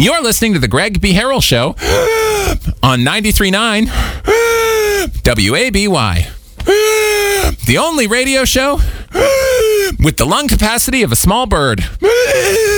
You're listening to The Greg B. Harrell Show on 93.9 WABY. The only radio show with the lung capacity of a small bird.